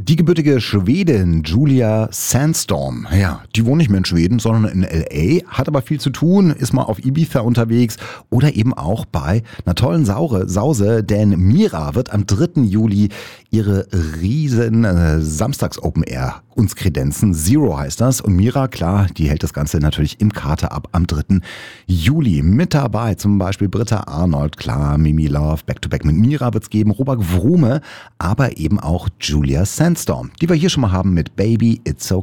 Die gebürtige Schwedin Julia Sandstorm, ja, die wohnt nicht mehr in Schweden, sondern in L.A., hat aber viel zu tun, ist mal auf Ibiza unterwegs oder eben auch bei einer tollen Sause, denn Mira wird am 3. Juli ihre riesen Samstags-Open Air uns kredenzen. Zero heißt das. Und Mira, klar, die hält das Ganze natürlich im Kater ab am 3. Juli. Mit dabei zum Beispiel Britta Arnold, klar, Mimi Love, Back-to-Back mit Mira wird's geben, Robert Wrume, aber eben auch Julia Sandstorm, die wir hier schon mal haben mit Baby It's Okay.